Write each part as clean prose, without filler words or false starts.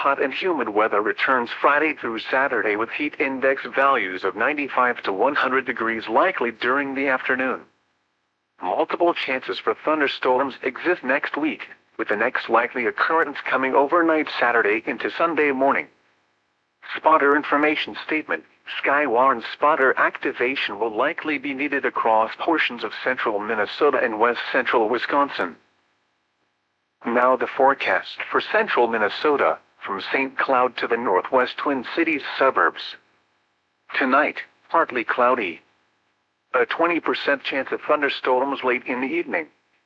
Hot and humid weather returns Friday through Saturday with heat index values of 95 to 100 degrees likely during the afternoon. Multiple chances for thunderstorms exist next week, with the next likely occurrence coming overnight Saturday into Sunday morning. Spotter information statement: Skywarn spotter activation will likely be needed across portions of central Minnesota and west central Wisconsin. Now the forecast for central Minnesota, from St. Cloud to the northwest Twin Cities suburbs. Tonight, partly cloudy. A 20% chance of thunderstorms late in the evening.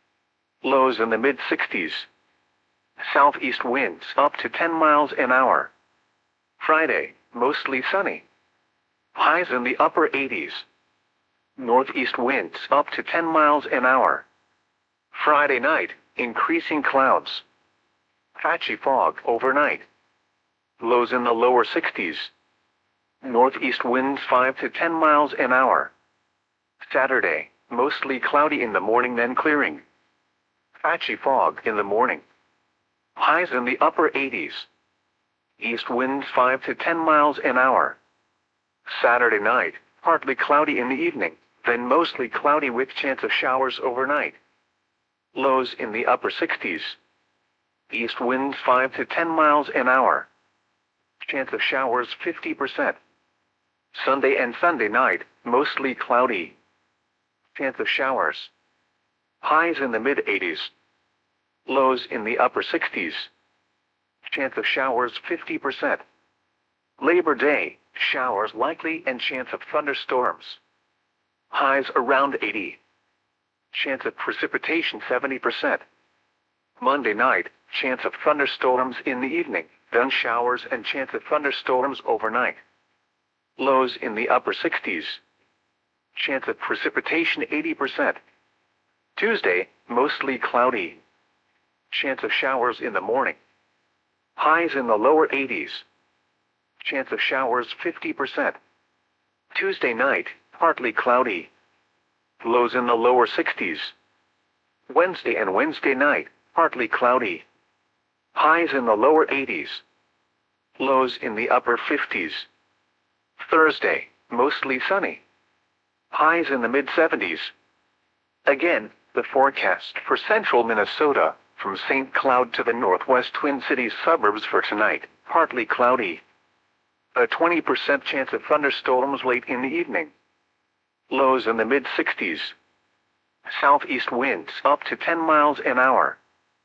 Lows in the mid-60s. Southeast winds up to 10 miles an hour. Friday, mostly sunny. Highs in the upper 80s. Northeast winds up to 10 miles an hour. Friday night, increasing clouds. Patchy fog overnight. Lows in the lower 60s. Northeast winds 5 to 10 miles an hour. Saturday, mostly cloudy in the morning then clearing. Patchy fog in the morning. Highs in the upper 80s. East winds 5 to 10 miles an hour. Saturday night, partly cloudy in the evening, then mostly cloudy with chance of showers overnight. Lows in the upper 60s. East winds 5 to 10 miles an hour. Chance of showers 50%. Sunday and Sunday night, mostly cloudy. Chance of showers. Highs in the mid-80s. Lows in the upper 60s. Chance of showers 50%. Labor Day, showers likely and chance of thunderstorms. Highs around 80. Chance of precipitation 70%. Monday night, chance of thunderstorms in the evening, then showers and chance of thunderstorms overnight. Lows in the upper 60s. Chance of precipitation 80%. Tuesday, mostly cloudy. Chance of showers in the morning. Highs in the lower 80s. Chance of showers 50%. Tuesday night, partly cloudy. Lows in the lower 60s. Wednesday and Wednesday night, partly cloudy. Highs in the lower 80s. Lows in the upper 50s. Thursday, mostly sunny. Highs in the mid-70s. Again, the forecast for central Minnesota, from St. Cloud to the northwest Twin Cities suburbs for tonight, partly cloudy. A 20% chance of thunderstorms late in the evening. Lows in the mid-60s. Southeast winds up to 10 miles an hour.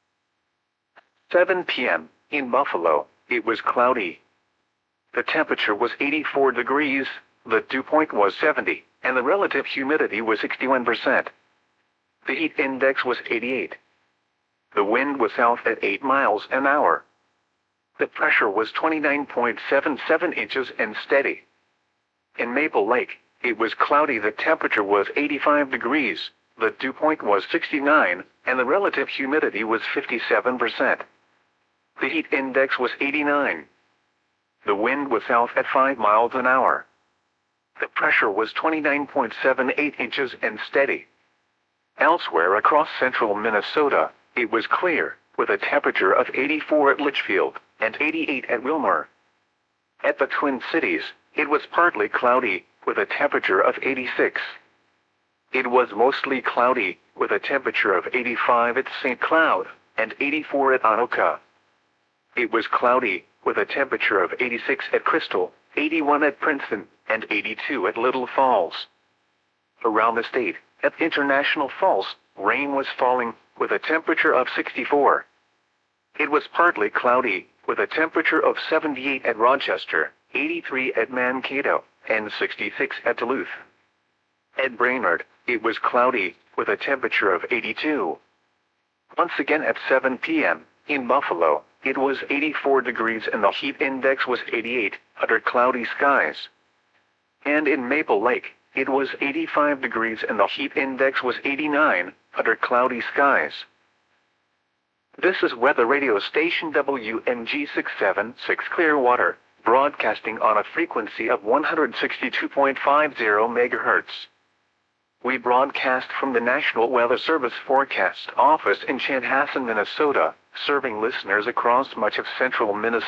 7 p.m. in Buffalo, it was cloudy. The temperature was 84 degrees, the dew point was 70, and the relative humidity was 61%. The heat index was 88. The wind was south at 8 miles an hour. The pressure was 29.77 inches and steady. In Maple Lake, it was cloudy. The temperature was 85 degrees, the dew point was 69, and the relative humidity was 57%. The heat index was 89. The wind was south at 5 miles an hour. The pressure was 29.78 inches and steady. Elsewhere across central Minnesota, it was clear, with a temperature of 84 at Litchfield and 88 at Wilmer. At the Twin Cities, it was partly cloudy, with a temperature of 86. It was mostly cloudy, with a temperature of 85 at St. Cloud and 84 at Anoka. It was cloudy, with a temperature of 86 at Crystal, 81 at Princeton, and 82 at Little Falls. Around the state, at International Falls, rain was falling, with a temperature of 64. It was partly cloudy, with a temperature of 78 at Rochester, 83 at Mankato, and 66 at Duluth. At Brainerd, it was cloudy, with a temperature of 82. Once again at 7 p.m., in Buffalo, it was 84 degrees and the heat index was 88, under cloudy skies. And in Maple Lake, it was 85 degrees and the heat index was 89, under cloudy skies. This is weather radio station WMG 676 Clearwater, broadcasting on a frequency of 162.50 MHz. We broadcast from the National Weather Service Forecast Office in Chanhassen, Minnesota, serving listeners across much of central Minnesota.